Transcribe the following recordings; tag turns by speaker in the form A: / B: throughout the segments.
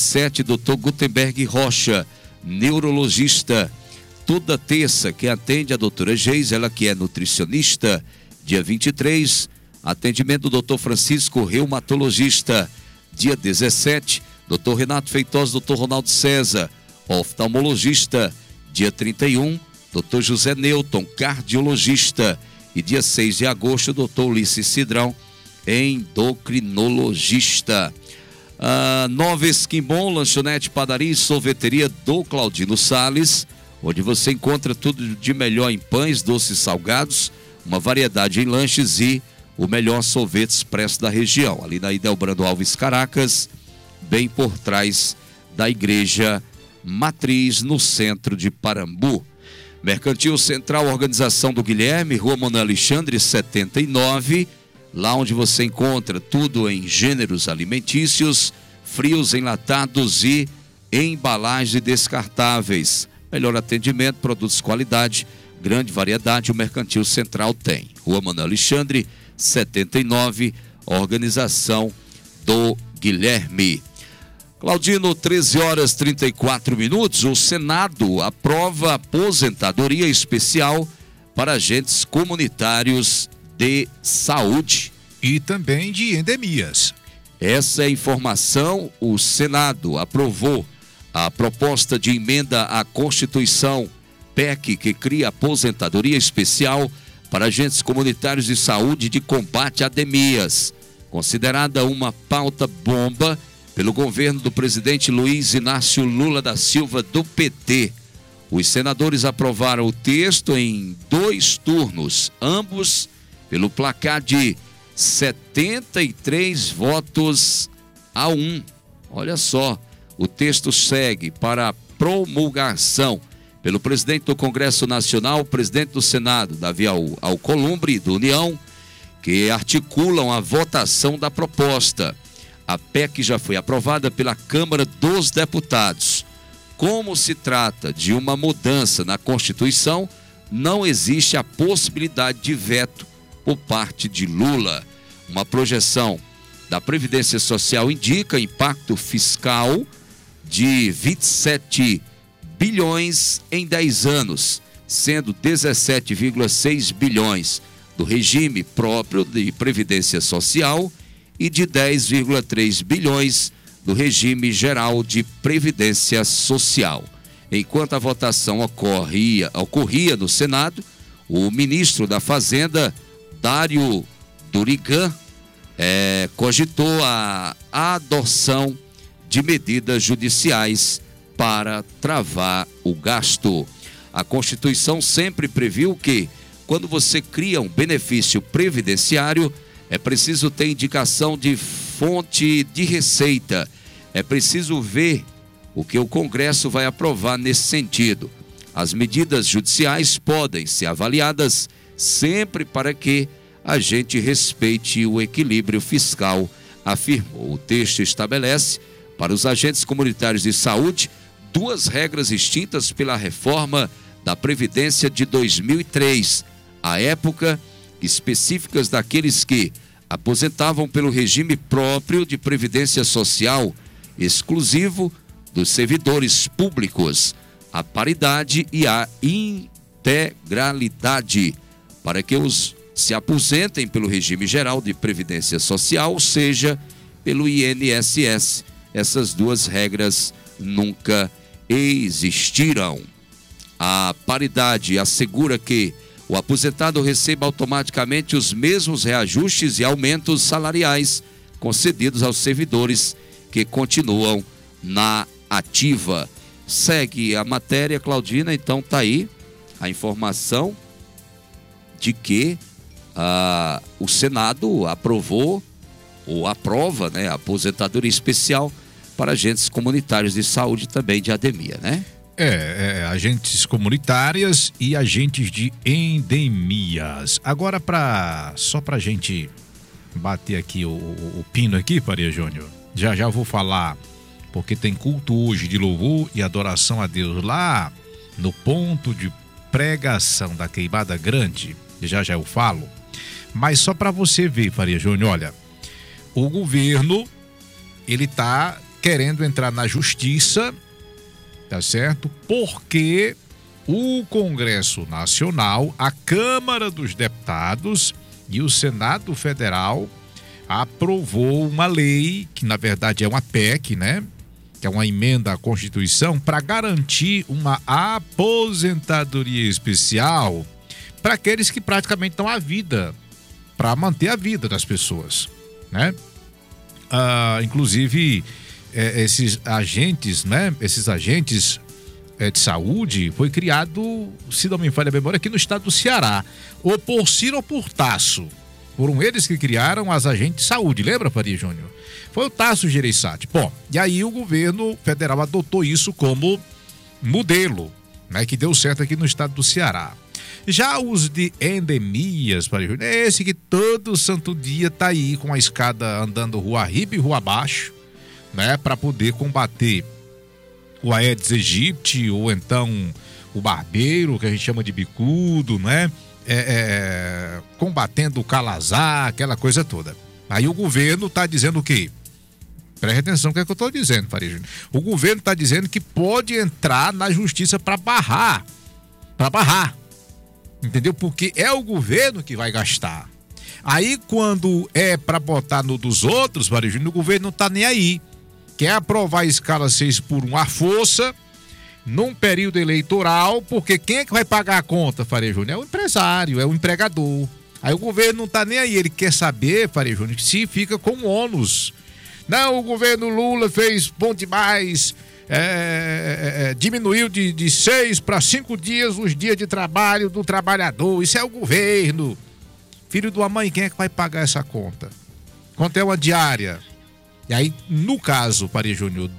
A: 17, Dr. Gutenberg Rocha, neurologista. Toda terça, quem atende a doutora Geis, ela que é nutricionista. Dia 23, atendimento do Dr. Francisco, reumatologista. Dia 17, Dr. Renato Feitosa, Dr. Ronaldo César, oftalmologista. Dia 31, Dr. José Newton, cardiologista. E dia 6 de agosto, Dr. Ulisses Cidrão, endocrinologista. Nova Esquimbom, lanchonete, padaria e sorveteria do Claudino Salles, onde você encontra tudo de melhor em pães, doces, salgados, uma variedade em lanches e o melhor sorvete expresso da região, ali na Idelbrando Alves Caracas, bem por trás da Igreja Matriz, no centro de Parambu. Mercantil Central, organização do Guilherme, Rua Manuel Alexandre, 79, lá onde você encontra tudo em gêneros alimentícios, frios, enlatados e embalagens descartáveis. Melhor atendimento, produtos de qualidade, grande variedade, o Mercantil Central tem. Rua Manuel Alexandre, 79, organização do Guilherme. Claudino, 13h34, o Senado aprova aposentadoria especial para agentes comunitários de saúde.
B: E também de endemias.
A: Essa é a informação. O Senado aprovou a proposta de emenda à Constituição, PEC, que cria aposentadoria especial para agentes comunitários de saúde de combate a endemias, considerada uma pauta bomba pelo governo do presidente Luiz Inácio Lula da Silva, do PT. Os senadores aprovaram o texto em 2 turnos, ambos pelo placar de 73 votos a 1. Olha só, o texto segue para promulgação pelo presidente do Congresso Nacional, presidente do Senado, Davi Alcolumbre, do União, que articulam a votação da proposta. A PEC já foi aprovada pela Câmara dos Deputados. Como se trata de uma mudança na Constituição, não existe a possibilidade de veto por parte de Lula. Uma projeção da Previdência Social indica impacto fiscal de 27 bilhões em 10 anos, sendo 17,6 bilhões do regime próprio de Previdência Social e de 10,3 bilhões do regime geral de Previdência Social. Enquanto a votação ocorria no Senado, o ministro da Fazenda, Dário Durigan, cogitou a adoção de medidas judiciais para travar o gasto. A Constituição sempre previu que, quando você cria um benefício previdenciário, é preciso ter indicação de fonte de receita. É preciso ver o que o Congresso vai aprovar nesse sentido. As medidas judiciais podem ser avaliadas sempre para que a gente respeite o equilíbrio fiscal, afirmou. O texto estabelece para os agentes comunitários de saúde 2 regras extintas pela reforma da Previdência de 2003. À época, específicas daqueles que aposentavam pelo regime próprio de Previdência Social, exclusivo dos servidores públicos, a paridade e a integralidade, para que os se aposentem pelo regime geral de Previdência Social, ou seja, pelo INSS. Essas 2 regras nunca existiram. A paridade assegura que o aposentado receba automaticamente os mesmos reajustes e aumentos salariais concedidos aos servidores que continuam na ativa. Segue a matéria, Claudina, então tá aí a informação de que o Senado aprovou ou aprova, né, a aposentadoria especial para agentes comunitários de saúde também de endemia, né?
B: Agentes comunitárias e agentes de endemias. Agora, só pra gente bater aqui o pino aqui, Faria Júnior, já vou falar, porque tem culto hoje de louvor e adoração a Deus lá no ponto de pregação da Queimada Grande, já eu falo, mas só para você ver, Faria Júnior, olha, o governo, ele tá querendo entrar na justiça, tá certo? Porque o Congresso Nacional, a Câmara dos Deputados e o Senado Federal aprovou uma lei, que na verdade é uma PEC, né? Que é uma emenda à Constituição, para garantir uma aposentadoria especial para aqueles que praticamente estão à vida, para manter a vida das pessoas, né? Inclusive, esses agentes, né? Esses agentes de saúde foi criado, se não me falha a memória, aqui no estado do Ceará, ou por Ciro ou por Tasso. Foram eles que criaram as agentes de saúde, lembra, Faria Júnior? Foi o Tasso Gereissati. Bom, e aí o governo federal adotou isso como modelo, né, que deu certo aqui no estado do Ceará. Já os de endemias, Faria Júnior, é esse que todo santo dia tá aí com a escada andando rua arriba e rua abaixo, né, para poder combater o Aedes aegypti, ou então o barbeiro, que a gente chama de bicudo, né? Combatendo o calazar, aquela coisa toda. Aí o governo está dizendo o quê? Preste atenção no que é que eu estou dizendo, Faria Júnior. O governo está dizendo que pode entrar na justiça para barrar. Entendeu? Porque é o governo que vai gastar. Aí quando é para botar no dos outros, Faria Júnior, o governo não está nem aí. Quer aprovar a escala 6x1 à força, num período eleitoral, porque quem é que vai pagar a conta, Faria Júnior? É o empresário, é o empregador. Aí o governo não tá nem aí, ele quer saber, Faria Júnior, se fica com ônus. Não, o governo Lula fez bom demais, diminuiu de 6 para 5 dias os dias de trabalho do trabalhador, isso é o governo. Filho de uma mãe, quem é que vai pagar essa conta? Quanto é uma diária? E aí, no caso, Faria Júnior,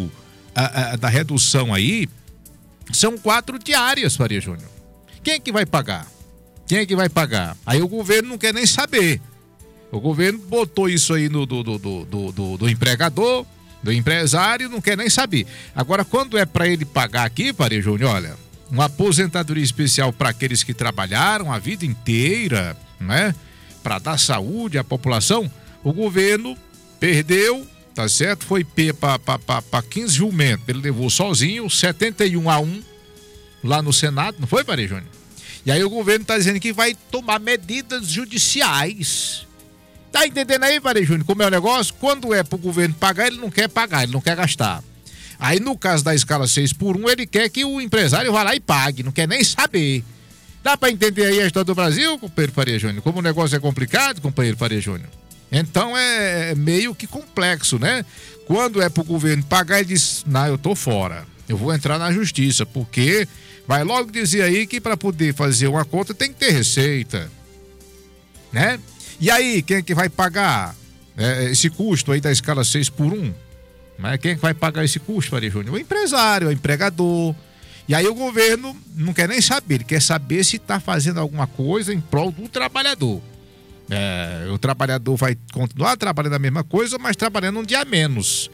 B: da redução aí, são 4 diárias, Faria Júnior. Quem é que vai pagar? Aí o governo não quer nem saber. O governo botou isso aí do empregador, do empresário, não quer nem saber. Agora, quando é para ele pagar aqui, Faria Júnior, olha, uma aposentadoria especial para aqueles que trabalharam a vida inteira, né? Para dar saúde à população, o governo perdeu, tá certo? Foi para 15 jumentos. Ele levou sozinho 71-1 lá no Senado, não foi, Faria Júnior? E aí o governo tá dizendo que vai tomar medidas judiciais. Tá entendendo aí, Faria Júnior, como é o negócio? Quando é pro governo pagar, ele não quer pagar, ele não quer gastar. Aí no caso da escala 6x1, ele quer que o empresário vá lá e pague, não quer nem saber. Dá para entender aí a história do Brasil, companheiro Faria Júnior? Como o negócio é complicado, companheiro Faria Júnior? Então é meio que complexo, né? Quando é pro governo pagar, ele diz, não, eu tô fora, eu vou entrar na justiça, porque vai logo dizer aí que para poder fazer uma conta tem que ter receita, né? E aí, quem é que vai pagar esse custo aí da escala 6x1? Mas quem é que vai pagar esse custo, Faria Júnior? O empresário, o empregador. E aí o governo não quer nem saber, ele quer saber se está fazendo alguma coisa em prol do trabalhador. O trabalhador vai continuar trabalhando a mesma coisa, mas trabalhando um dia a menos.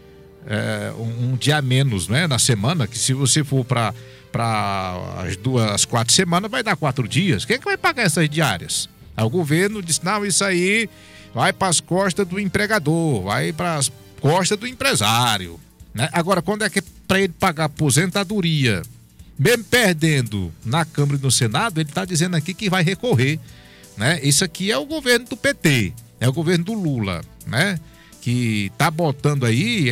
B: Um dia a menos, né? Na semana, que se você for para as 4 semanas, vai dar 4 dias. Quem é que vai pagar essas diárias? Aí o governo disse, não, isso aí vai para as costas do empregador, vai para as costas do empresário, né? Agora, quando é que é para ele pagar aposentadoria, mesmo perdendo na Câmara e no Senado, ele está dizendo aqui que vai recorrer, né? Isso aqui é o governo do PT, é o governo do Lula, né? Que tá botando aí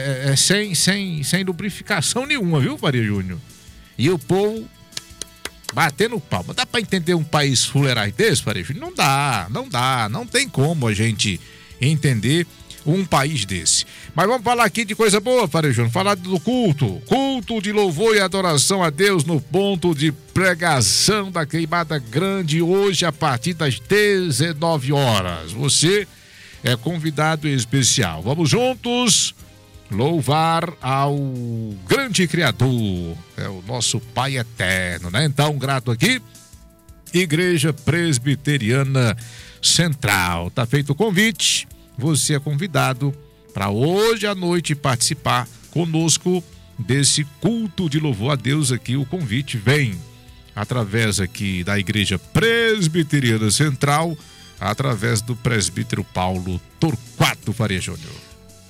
B: sem lubrificação nenhuma, viu, Faria Júnior? E o povo batendo palma. Dá para entender um país fuleirais desse, Faria Júnior? Não tem como a gente entender um país desse. Mas vamos falar aqui de coisa boa, Faria Júnior, falar do culto de louvor e adoração a Deus no ponto de pregação da Queimada Grande, hoje a partir das 19 horas. Você é convidado especial. Vamos juntos louvar ao grande Criador, é o nosso Pai Eterno, né? Então, grato aqui, Igreja Presbiteriana Central. Tá feito o convite, você é convidado para hoje à noite participar conosco desse culto de louvor a Deus aqui. O convite vem através aqui da Igreja Presbiteriana Central, através do presbítero Paulo Torquato, Faria Júnior.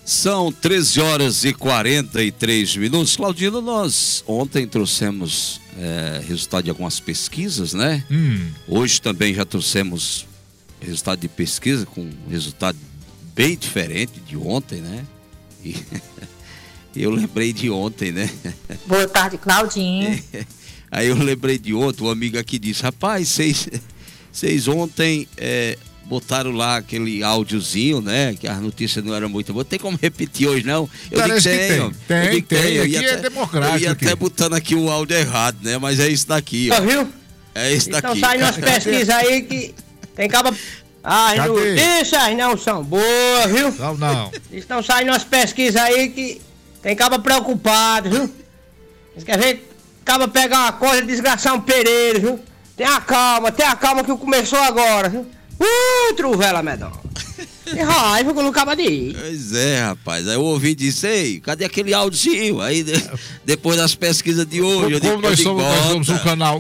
A: São 13 horas e 43 minutos. Claudino, nós ontem trouxemos resultado de algumas pesquisas, né? Hoje também já trouxemos resultado de pesquisa com resultado bem diferente de ontem, né? E eu lembrei de ontem, né?
C: Boa tarde, Claudinho.
A: Aí eu lembrei de ontem, um amigo aqui disse, rapaz, vocês ontem botaram lá aquele áudiozinho, né? Que as notícias não eram muito boas. Tem como repetir hoje, não? Eu
B: Parece
A: digo
B: que tem.
A: Aqui
B: é democrático.
A: Eu ia
B: aqui.
A: até botando aqui o áudio errado, né? Mas é isso daqui, ó.
C: Viu?
A: É isso daqui.
C: Então sai nas pesquisas aí que tem caba... As notícias não são boas, viu?
B: Não.
C: Estão saindo umas pesquisas aí que tem caba preocupado, viu? Eles querem ver caba pegar uma coisa e desgraçar um pereiro, viu? Tenha calma que começou agora, viu? Truvela medonha. Que raiva que eu não acaba de ir.
A: Pois é, rapaz. Aí eu ouvi e disse, ei, cadê aquele áudiozinho? Aí depois das pesquisas de hoje,
B: nós somos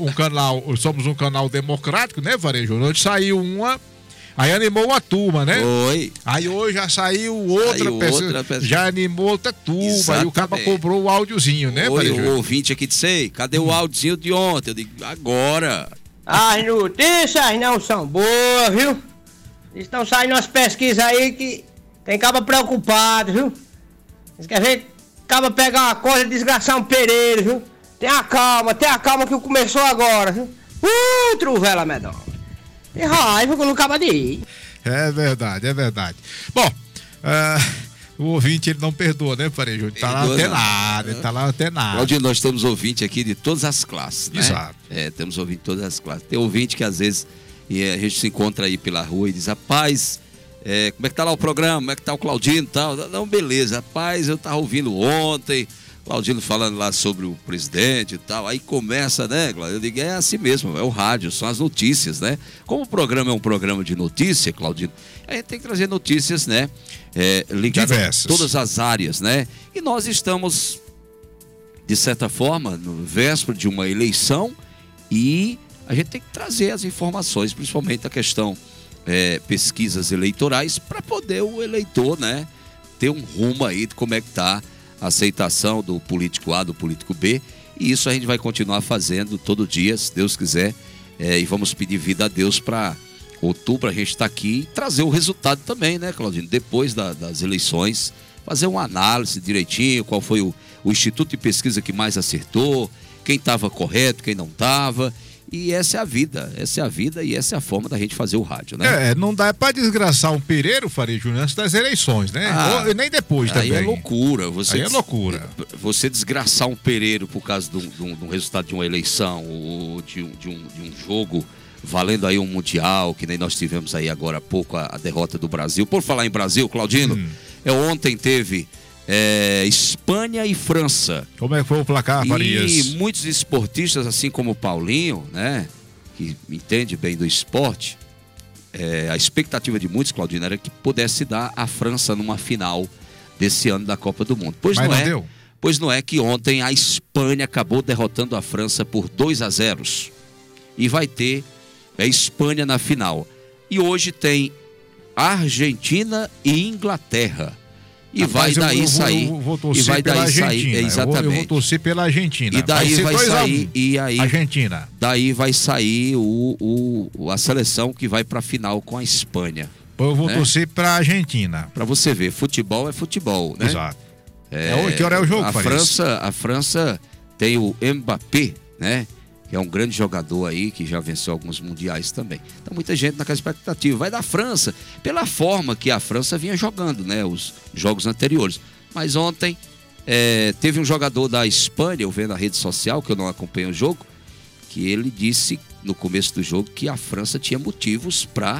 B: um canal democrático, né, Varejo? Hoje saiu uma, aí animou uma turma, né?
A: Foi.
B: Aí hoje já saiu outra pessoa, já animou outra turma. Exatamente. Aí o cara cobrou o áudiozinho, né, Varejo?
A: O ouvinte aqui disse, ei, cadê o áudiozinho de ontem? Eu digo, agora.
C: As notícias não são boas, viu? Estão saindo umas pesquisas aí que tem caba preocupado, viu? Eles querem ver caba pegar uma coisa e desgraçar um pereiro, viu? Tenha calma que começou agora, viu? Truvela medonha. Que raiva que eu não acaba de ir.
B: É verdade. Bom, o ouvinte, ele não perdoa, né, Varejo? Ele tá lá antenado.
A: Claudinho, nós temos ouvinte aqui de todas as classes, né?
B: Exato.
A: Temos ouvinte de todas as classes. Tem ouvinte que às vezes a gente se encontra aí pela rua e diz, rapaz, como é que tá lá o programa? Como é que tá o Claudinho e tal? Não, beleza, rapaz, eu tava ouvindo ontem, Claudinho falando lá sobre o presidente e tal. Aí começa, né, Claudinho? Eu digo, é assim mesmo, é o rádio, são as notícias, né? Como o programa é um programa de notícia, Claudinho, a gente tem que trazer notícias, né? Ligadas
B: diversas,
A: a todas as áreas, né? E nós estamos, de certa forma, no véspera de uma eleição e a gente tem que trazer as informações, principalmente a questão pesquisas eleitorais, para poder o eleitor, né, ter um rumo aí de como é que está a aceitação do político A, do político B. E isso a gente vai continuar fazendo todo dia, se Deus quiser. E vamos pedir vida a Deus para outubro a gente estar aqui e trazer o resultado também, né, Claudinho? Depois das eleições, fazer uma análise direitinho, qual foi o instituto de pesquisa que mais acertou, quem estava correto, quem não estava. E essa é a vida e essa é a forma da gente fazer o rádio, né?
B: Não dá para desgraçar um pereiro, Varejo, antes das eleições, né? Nem depois também.
A: Aí é loucura.
B: Aí é loucura.
A: Você desgraçar um pereiro por causa do resultado de uma eleição ou de um jogo valendo aí um mundial, que nem nós tivemos aí agora há pouco a derrota do Brasil. Por falar em Brasil, Claudino, ontem teve Espanha e França.
B: Como é que foi o placar, Farias?
A: E muitos esportistas, assim como o Paulinho, né, que entende bem do esporte, a expectativa de muitos, Claudino, era que pudesse dar a França numa final desse ano da Copa do Mundo. Pois
B: mas
A: não
B: não
A: é.
B: Deu.
A: Pois não é que ontem a Espanha acabou derrotando a França por 2-0 e vai ter a Espanha na final. E hoje tem Argentina e Inglaterra. E vai daí sair.
B: Vou torcer pela Argentina.
A: Exatamente.
B: Eu vou torcer pela Argentina.
A: E daí vai sair. E aí,
B: Argentina.
A: Daí vai sair a seleção que vai para a final com a Espanha.
B: Eu vou torcer para a Argentina.
A: Para você ver, futebol é futebol, né?
B: Exato. Que hora é o jogo,
A: A França tem o Mbappé, né? Que é um grande jogador aí, que já venceu alguns mundiais também. Então muita gente naquela expectativa. Vai da França, pela forma que a França vinha jogando, né? Os jogos anteriores. Mas ontem teve um jogador da Espanha, eu vendo na rede social, que eu não acompanho o jogo, que ele disse no começo do jogo que a França tinha motivos para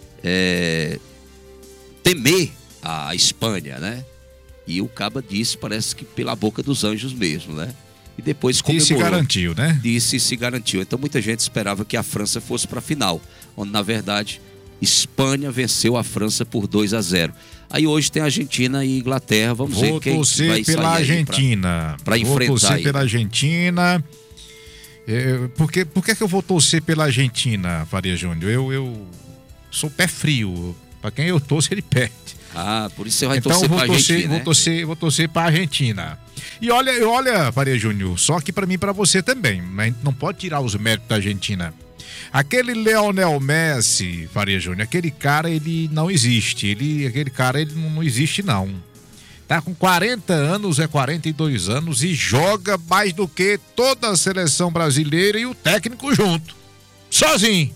A: temer a Espanha, né? E o Caba disse, parece que pela boca dos anjos mesmo, né? E depois comemorou.
B: E se garantiu, né?
A: Disse e se garantiu. Então muita gente esperava que a França fosse para a final, onde na verdade Espanha venceu a França por 2-0. Aí hoje tem Argentina e Inglaterra. Vamos ver quem vai sair. Vou torcer pela
B: Argentina.
A: Para enfrentar.
B: Vou torcer pela Argentina. Por que eu vou torcer pela Argentina, Faria Júnior? Eu sou pé frio. Para quem eu torço, ele perde.
A: Ah, por isso você vai
B: Então
A: torcer pra Argentina, né?
B: vou torcer pra Argentina. E olha, Faria Júnior, só que pra mim e pra você também, mas a gente não pode tirar os méritos da Argentina. Aquele Lionel Messi, Faria Júnior, aquele cara, ele não existe. Aquele cara, ele não existe, não. Tá com 40 anos, 42 anos e joga mais do que toda a seleção brasileira e o técnico junto. Sozinho.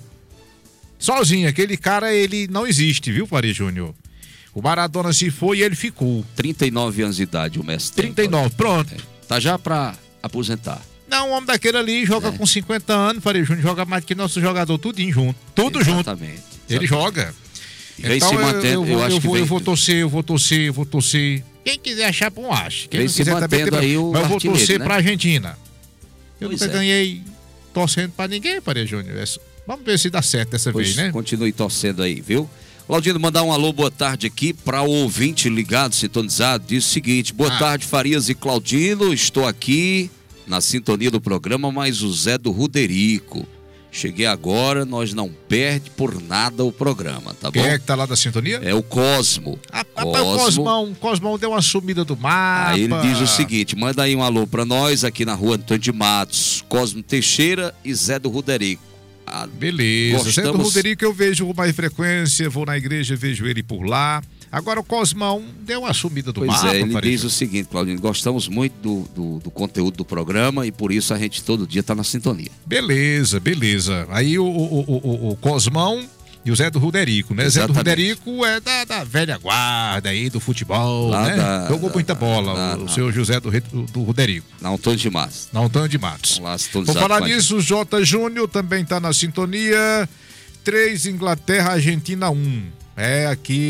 B: Aquele cara, ele não existe, viu, Faria Júnior? O Maradona se foi e ele ficou.
A: 39 anos de idade o Messi tem.
B: 39, pronto.
A: Tá já pra aposentar.
B: Não, o homem daquele ali joga com 50 anos, Faria Júnior, joga mais que nosso jogador, tudinho junto. Tudo
A: Exatamente.
B: junto. Ele joga.
A: Vem
B: Então
A: se mantendo,
B: eu vou torcer. Quem quiser achar bom, acha. Quem
A: vem
B: não
A: se
B: quiser também
A: mantendo aí o
B: mas eu vou
A: artilheiro,
B: torcer
A: né?
B: pra Argentina. Eu
A: Pois
B: nunca ganhei torcendo pra ninguém, Faria Júnior. Vamos ver se dá certo dessa vez, né?
A: Continue torcendo aí, viu? Claudino, mandar um alô, boa tarde aqui para o ouvinte ligado, sintonizado. Diz o seguinte: boa tarde, Farias e Claudino. Estou aqui na sintonia do programa, mas o Zé do Ruderico. Cheguei agora, nós não perde por nada o programa, tá bom?
B: Quem é que tá lá da sintonia?
A: É o Cosmo.
B: O Cosmão deu uma sumida do mapa.
A: Aí ele diz o seguinte: manda aí um alô para nós aqui na rua Antônio de Matos, Cosmo Teixeira e Zé do Ruderico.
B: Beleza, Zé do Ruderico eu vejo com mais frequência, vou na igreja, vejo ele por lá. Agora o Cosmão deu uma sumida do mapa.
A: Pois é, ele diz o seguinte, Claudinho: gostamos muito do conteúdo do programa e por isso a gente todo dia tá na sintonia.
B: Beleza. Aí o Cosmão e o Zé do Ruderico, né? Exatamente. Zé do Ruderico é da velha guarda aí, do futebol, lá, né? Jogou muita bola, o seu José do Ruderico.
A: Na Antônio de Matos.
B: Por falar nisso, o J. Júnior também tá na sintonia. 3, Inglaterra, Argentina 1. É aqui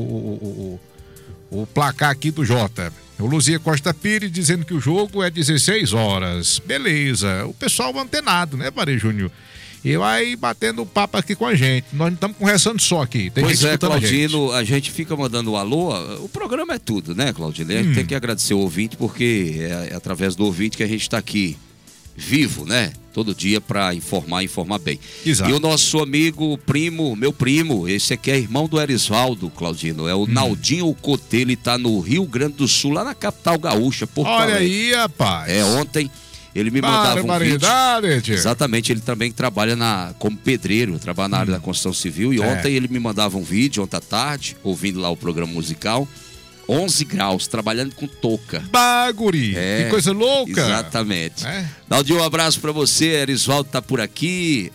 B: o placar aqui do Jota. O Luzia Costa Pires dizendo que o jogo é 16 horas. Beleza. O pessoal antenado, né, Faria Júnior? E vai batendo papo aqui com a gente. Nós não estamos conversando só aqui. Tem
A: pois é, Claudino, a gente fica mandando um alô. O programa é tudo, né, Claudino? A gente tem que agradecer o ouvinte, porque é através do ouvinte que a gente está aqui vivo, né? Todo dia para informar bem.
B: Exato.
A: E o nosso amigo, meu primo, esse aqui é irmão do Erisvaldo, Claudino, é o Naldinho Cotê, ele tá no Rio Grande do Sul, lá na capital gaúcha, Porto Alegre.
B: Olha aí, rapaz.
A: Ontem ele me mandava um vídeo.
B: Tio.
A: Exatamente, ele também trabalha como pedreiro, trabalha na área da construção civil, e ontem ele me mandava um vídeo, ontem à tarde, ouvindo lá o programa musical, 11 graus, trabalhando com touca.
B: Baguri, que coisa louca.
A: Exatamente. Naldinho, um abraço pra você, Erisvaldo tá por aqui,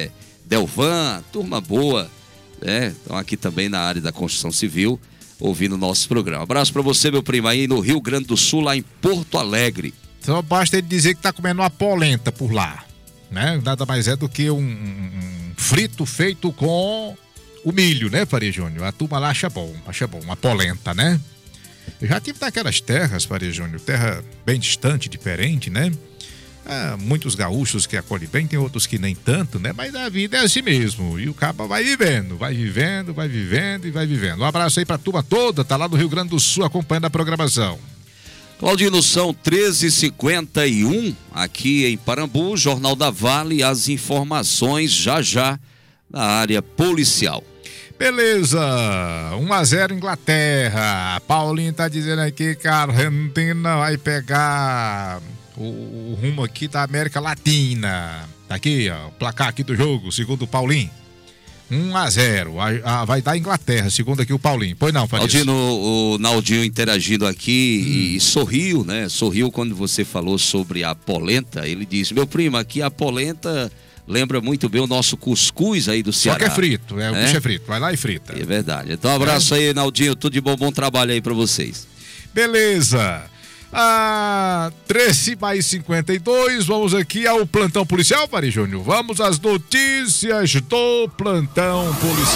A: Delvan, turma boa, estão aqui também na área da construção civil, ouvindo o nosso programa. Abraço pra você, meu primo, aí no Rio Grande do Sul, lá em Porto Alegre.
B: Só basta ele dizer que tá comendo uma polenta por lá, né? Nada mais é do que um frito feito com o milho, né, Faria Júnior? A turma lá acha bom, uma polenta, né? Eu já tive naquelas terras, Faria Júnior, terra bem distante, diferente, né? Muitos gaúchos que acolhem bem, tem outros que nem tanto, né? Mas a vida é assim mesmo, e o caba vai vivendo. Um abraço aí pra turma toda, tá lá do Rio Grande do Sul acompanhando a programação.
A: Claudino, são 13h51 aqui em Parambu, Jornal da Vale, as informações já na área policial.
B: Beleza, 1-0 Inglaterra. Paulinho tá dizendo aqui que a Argentina vai pegar o rumo aqui da América Latina. Tá aqui, ó, o placar aqui do jogo, segundo o Paulinho. 1-0, vai dar Inglaterra, segundo aqui o Paulinho. Pois não, Farias?
A: O Naldinho interagindo aqui e sorriu, né? Sorriu quando você falou sobre a polenta. Ele disse: meu primo, aqui a polenta lembra muito bem o nosso cuscuz aí do Ceará.
B: Só que é frito, o bicho é frito, vai lá e frita.
A: É verdade. Então, um abraço aí, Naldinho, tudo de bom trabalho aí pra vocês.
B: Beleza. 13h52, vamos aqui ao plantão policial, Faria Júnior. Vamos às notícias do plantão policial.